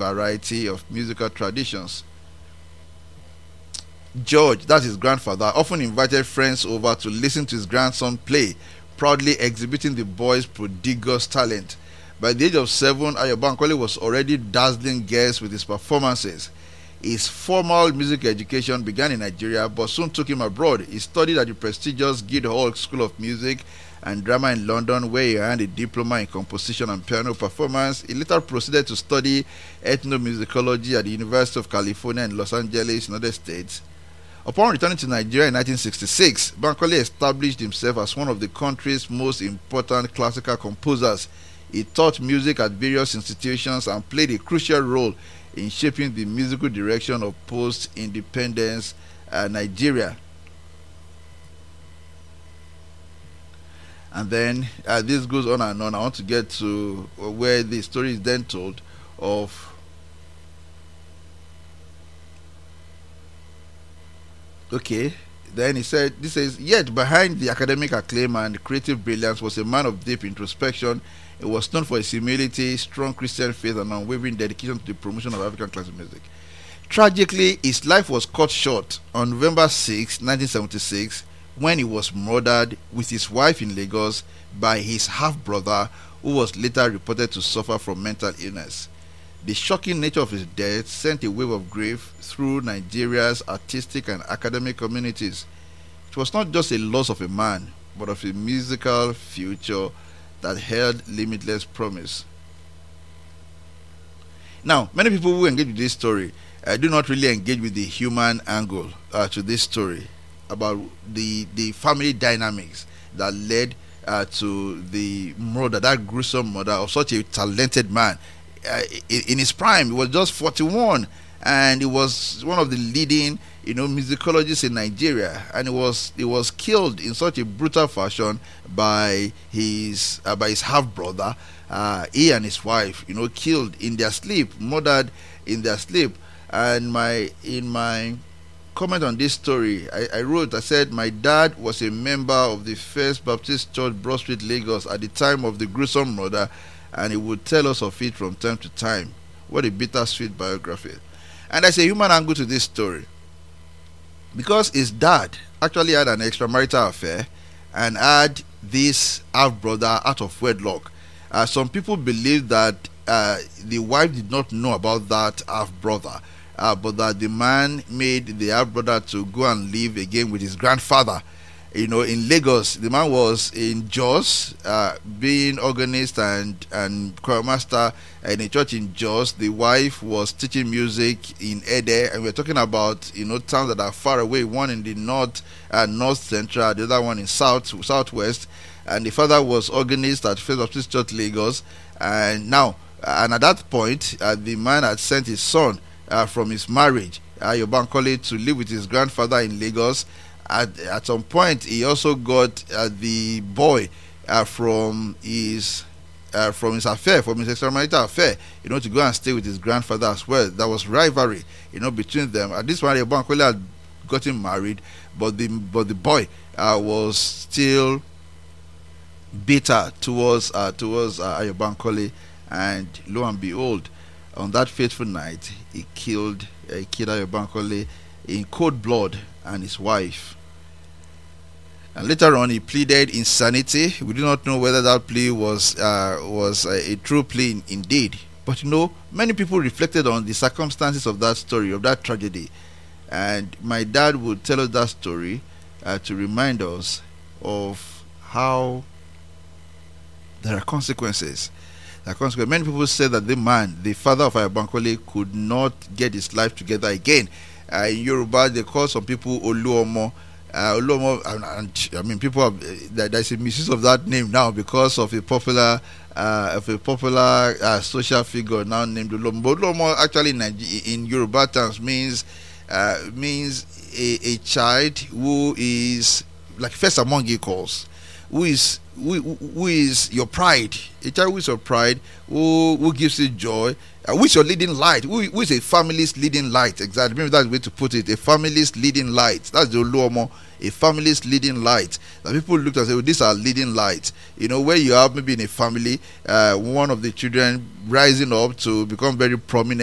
variety of musical traditions. George, that's his grandfather, often invited friends over to listen to his grandson play, proudly exhibiting the boy's prodigious talent. By the age of 7, Ayo Bankole was already dazzling guests with his performances. His formal music education began in Nigeria but soon took him abroad. He studied at the prestigious Guildhall School of Music and Drama in London, where he earned a diploma in composition and piano performance. He later proceeded to study ethnomusicology at the University of California in Los Angeles, United States. Upon returning to Nigeria in 1966, Bankole established himself as one of the country's most important classical composers. He taught music at various institutions and played a crucial role in shaping the musical direction of post-independence Nigeria. And then this goes on and on. I want to get to where the story is then told of okay. Then he said, this says, yet behind the academic acclaim and creative brilliance was a man of deep introspection. He was known for his humility, strong Christian faith, and unwavering dedication to the promotion of African classical music. Tragically, his life was cut short on November 6, 1976, when he was murdered with his wife in Lagos by his half-brother, who was later reported to suffer from mental illness. The shocking nature of his death sent a wave of grief through Nigeria's artistic and academic communities. It was not just a loss of a man, but of a musical future that held limitless promise. Now, many people who engage with this story do not really engage with the human angle to this story about the family dynamics that led to the murder, that gruesome murder of such a talented man. In his prime, he was just 41, and he was one of the leading, musicologists in Nigeria, and he was killed in such a brutal fashion by his half brother. He and his wife, killed in their sleep, murdered in their sleep. And in my comment on this story, I said my dad was a member of the First Baptist Church, Broad Street, Lagos, at the time of the gruesome murder, and he would tell us of it from time to time. What a bittersweet biography. And there's a human angle to this story, because his dad actually had an extramarital affair and had this half-brother out of wedlock. Some people believe that the wife did not know about that half-brother, but that the man made the half-brother to go and live again with his grandfather. In Lagos. The man was in Jos, being organist and choir master in a church in Jos. The wife was teaching music in Ede, and we're talking about towns that are far away. One in the north central, the other one in southwest. And the father was organist at First Baptist Church, Lagos. And at that point, the man had sent his son from his marriage, Ayo Bankole, to live with his grandfather in Lagos. At some point, he also got the boy from his affair, from his extramarital affair, to go and stay with his grandfather as well. There was rivalry, between them. At this point, Bankole had gotten married, but the boy was still bitter towards Ayo Bankole, and lo and behold, on that fateful night, he killed Ayo Bankole in cold blood and his wife. And later on, he pleaded insanity. We do not know whether that plea was a true plea indeed. But many people reflected on the circumstances of that story, of that tragedy. And my dad would tell us that story to remind us of how there are consequences. Many people said that the father of Ayo Bankole, could not get his life together again. In Yoruba, they call some people Oluomo. And people there's a misuse of that name now because of a popular social figure now named Oluomo. But Oluomo actually in Yoruba terms means a child who is like first among equals, who is your pride, a child who is your pride, who gives you joy, who is your leading light, who is a family's leading light. Exactly, maybe that's the way to put it. A family's leading light. That's the Oluomo. A family's leading light. That people look and say, these are leading lights. Where you have maybe in a family, one of the children rising up to become very prominent